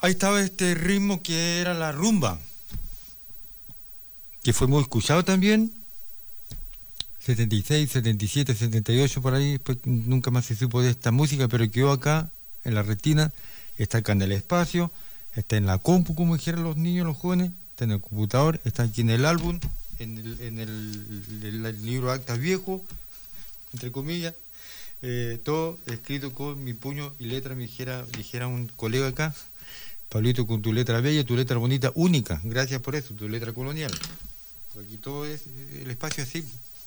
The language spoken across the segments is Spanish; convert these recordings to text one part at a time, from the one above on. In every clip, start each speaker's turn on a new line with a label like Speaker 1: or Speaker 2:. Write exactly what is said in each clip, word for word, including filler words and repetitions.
Speaker 1: Ahí estaba este ritmo que era la rumba, que fue muy escuchado también, setenta y seis, setenta y siete, setenta y ocho por ahí, después nunca más se supo de esta música, pero quedó acá en la retina, está acá en el espacio, está en la compu, como dijeron los niños, los jóvenes, está en el computador, está aquí en el álbum, en el, en el, el, el libro actas viejo, entre comillas, eh, todo escrito con mi puño y letra, me dijera, dijera un colega acá, Pablito, con tu letra bella, tu letra bonita, única, gracias por eso, tu letra colonial. Por aquí todo es el espacio así.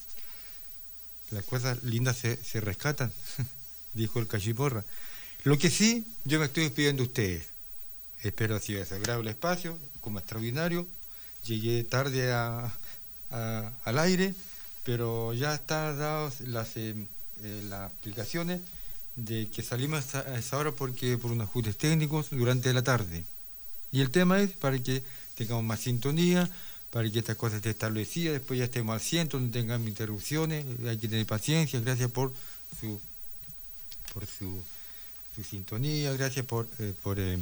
Speaker 1: Las cosas lindas se, se rescatan, dijo el Cachiporra. Lo que sí, yo me estoy despidiendo de ustedes. Espero así desagradable el espacio, como extraordinario. Llegué tarde a, a, al aire, pero ya están dadas las, eh, eh, las explicaciones de que salimos a esa hora porque por unos ajustes técnicos durante la tarde. Y el tema es para que tengamos más sintonía, para que estas cosas estén establecidas, después ya estemos al ciento, no tengamos interrupciones, hay que tener paciencia, gracias por su por su, su sintonía, gracias por, eh, por eh,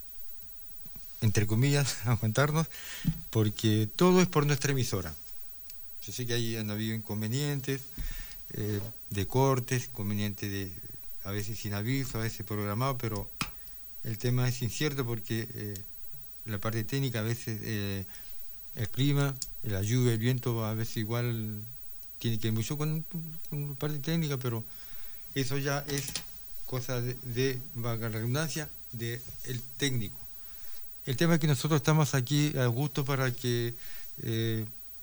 Speaker 1: entre comillas, aguantarnos, porque todo es por nuestra emisora. Yo sé que ahí han habido inconvenientes eh, de cortes, inconvenientes de a veces sin aviso, a veces programado, pero el tema es incierto porque eh, la parte técnica a veces, eh, el clima, la lluvia, el viento, a veces igual tiene que ver mucho con, con la parte técnica, pero eso ya es cosa de, de valga la redundancia, del técnico. El tema es que nosotros estamos aquí a gusto para que eh,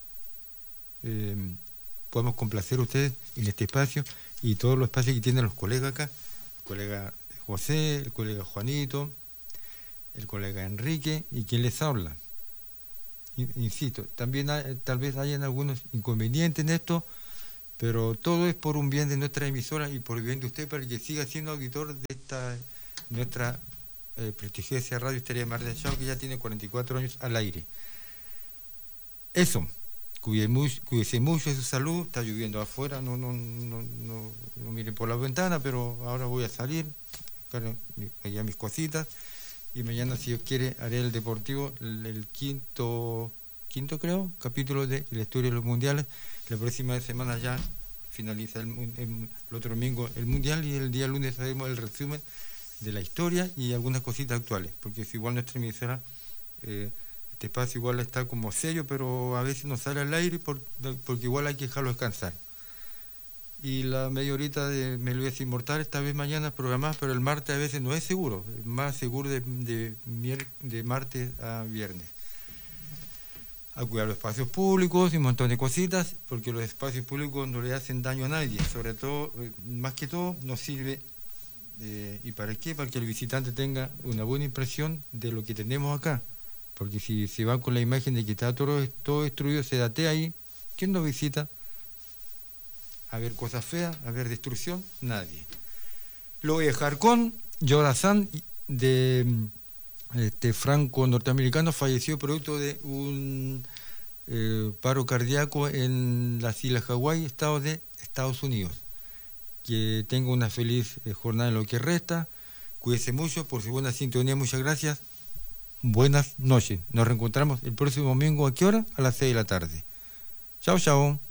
Speaker 1: eh, podamos complacer a ustedes en este espacio y todos los espacios que tienen los colegas acá, el colega José, el colega Juanito, el colega Enrique y quien les habla. Insisto, también hay, tal vez hayan algunos inconvenientes en esto, pero todo es por un bien de nuestra emisora y por el bien de usted para que siga siendo auditor de esta nuestra eh, prestigiosa radio Estrella de Mar del Chao, que ya tiene cuarenta y cuatro años al aire. Eso, cuídese mucho, cuídese mucho de su salud, está lloviendo afuera, no, no, no, no, no miren por la ventana, pero ahora voy a salir, buscar allá mis cositas. Y mañana, si Dios quiere, haré el deportivo, el, el quinto, quinto creo, capítulo de la historia de los mundiales. La próxima semana ya finaliza el, el, el otro domingo el mundial y el día lunes haremos el resumen de la historia y algunas cositas actuales, porque es igual nuestra emisora, eh, este espacio igual está como serio, pero a veces no sale al aire por, porque igual hay que dejarlo descansar. Y la media horita de Melodías Inmortales, tal vez mañana programada, pero el martes a veces no es seguro, es más seguro de, de, de martes a viernes. A cuidar los espacios públicos y un montón de cositas, porque los espacios públicos no le hacen daño a nadie, sobre todo, más que todo, nos sirve, eh, ¿y para qué? Para que el visitante tenga una buena impresión de lo que tenemos acá, porque si se va con la imagen de que está todo, todo destruido, se datea ahí, ¿quién nos visita? A ver cosas feas, a ver destrucción, nadie. Lo voy a dejar con Yorazán de este franco norteamericano, falleció producto de un eh, paro cardíaco en las Islas Hawái, estado de Estados Unidos. Que tenga una feliz eh, jornada en lo que resta, cuídese mucho por su buena sintonía, muchas gracias, buenas noches. Nos reencontramos el próximo domingo, ¿a qué hora? A las seis de la tarde. Chao, chao.